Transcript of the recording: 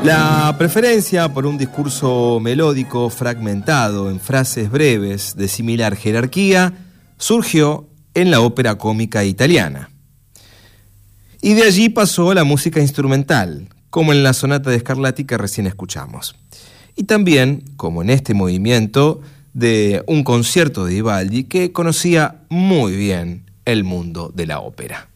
La preferencia por un discurso melódico fragmentado en frases breves de similar jerarquía surgió en la ópera cómica italiana. Y de allí pasó a la música instrumental, como en la sonata de Scarlatti que recién escuchamos. Y también, como en este movimiento, de un concierto de Vivaldi que conocía muy bien el mundo de la ópera.